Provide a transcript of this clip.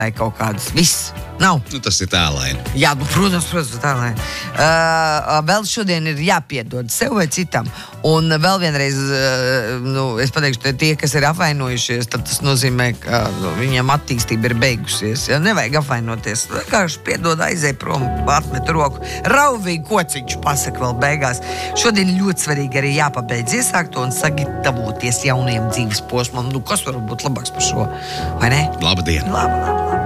kaut kādas. Viss. Nav. Tas ir tālaini. Jā, protams, tālaini. Vēl šodien ir jāpiedod sev vai citam. Un vēl vienreiz, es pateikšu, tie, kas ir apvainojušies, tad tas nozīmē, ka viņiem attīstība ir beigusies. Ja? Nevajag apvainoties. Vienkārši piedod, aizēj prom, atmet roku. Rauvīgi kociņš pasaka vēl beigās. Šodien ļoti svarīgi arī jāpabeidz iesākto un sagatavoties jauniem dzīves posmam. Kas var būt labāks par šo? Vai ne? Labdien! Labi.